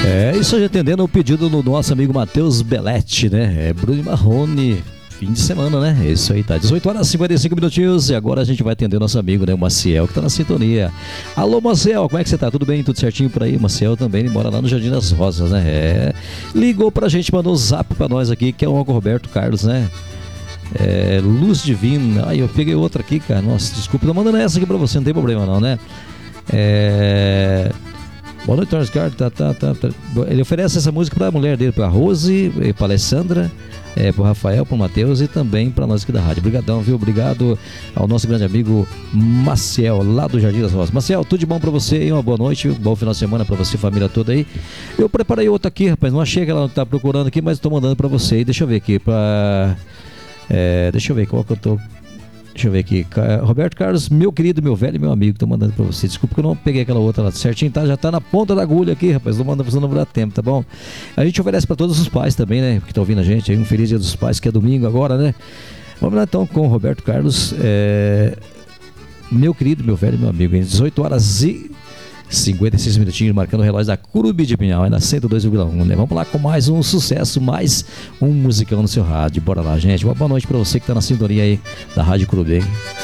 Isso aí, atendendo o pedido do nosso amigo Matheus Belletti, né? Bruno Marrone, fim de semana, né? Isso aí, tá 18 horas e 55 minutinhos. E agora a gente vai atender nosso amigo, né? O Maciel, que tá na sintonia. Alô, Maciel, como é que você tá? Tudo bem? Tudo certinho por aí? Maciel também, ele mora lá no Jardim das Rosas, né? Ligou pra gente, mandou um zap pra nós aqui, que é o Roberto Carlos, né? Luz Divina. Ai, eu peguei outra aqui, cara. Nossa, desculpa, tô mandando essa aqui pra você, não tem problema não, né? Boa noite, Torres Carlos. Ele oferece essa música pra mulher dele, pra Rose, pra Alessandra, pro Rafael, pro Matheus e também pra nós aqui da rádio. Obrigadão, viu? Obrigado ao nosso grande amigo Maciel, lá do Jardim das Rosas. Maciel, tudo de bom pra você aí, uma boa noite, bom final de semana pra você, família toda aí. Eu preparei outra aqui, rapaz, não achei que ela tá procurando aqui, mas tô mandando pra você aí. Deixa eu ver aqui, deixa eu ver qual que eu tô... Deixa eu ver aqui, Roberto Carlos, meu querido, meu velho, meu amigo, tô mandando pra você. Desculpa que eu não peguei aquela outra lá certinho, tá? Já tá na ponta da agulha aqui, rapaz. Não manda pra você, não vai dar tempo, tá bom? A gente oferece pra todos os pais também, né? Que estão ouvindo a gente aí. Um feliz dia dos pais, que é domingo agora, né? Vamos lá então com o Roberto Carlos, meu querido, meu velho, meu amigo. Em 18 horas e 56 minutinhos, marcando o relógio da Curubi de Pinhal, na 102,1, né? Vamos lá com mais um sucesso, mais um musicão no seu rádio. Bora lá, gente. Uma boa noite pra você que tá na sintonia aí da Rádio Curubi.